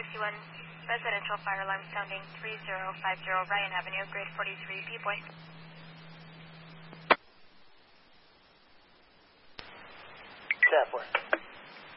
61 residential fire alarm sounding 3050 Ryan Avenue, grade 43, viewpoint. Staff work.